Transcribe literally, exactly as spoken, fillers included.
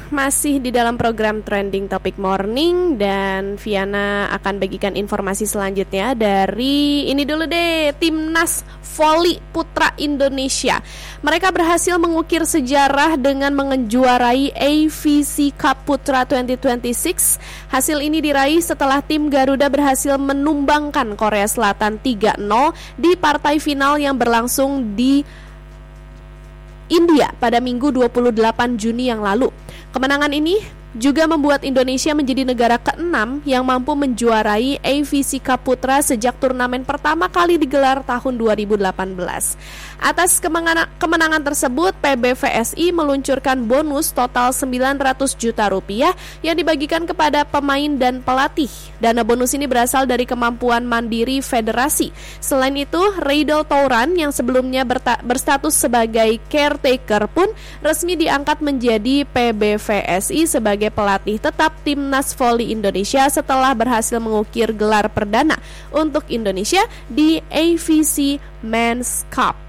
masih di dalam program Trending Topic Morning dan Viana akan bagikan informasi selanjutnya dari ini dulu deh, Timnas Voli Putra Indonesia. Mereka berhasil mengukir sejarah dengan menjuarai A V C Cup Putra dua ribu dua puluh enam. Hasil ini diraih setelah tim Garuda berhasil menumbangkan Korea Selatan tiga nol di partai final yang berlangsung di India pada Minggu dua puluh delapan Juni yang lalu. Kemenangan ini juga membuat Indonesia menjadi negara keenam yang mampu menjuarai A V C Cup Putra sejak turnamen pertama kali digelar tahun dua ribu delapan belas. Atas kemenangan, kemenangan tersebut, P B V S I meluncurkan bonus total sembilan ratus juta rupiah yang dibagikan kepada pemain dan pelatih. Dana bonus ini berasal dari kemampuan mandiri federasi. Selain itu, Reidel Touran yang sebelumnya berta- berstatus sebagai caretaker pun resmi diangkat menjadi P B V S I sebagai pelatih tetap Timnas Voli Indonesia setelah berhasil mengukir gelar perdana untuk Indonesia di A V C Men's Cup.